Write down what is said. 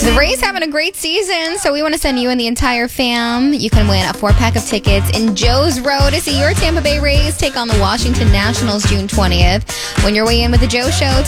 The Rays having a great season, so we want to send you and the entire fam. You can win a 4-pack of tickets in Joe's Row to see your Tampa Bay Rays take on the Washington Nationals June 20th. When you're way in with the Joe Show,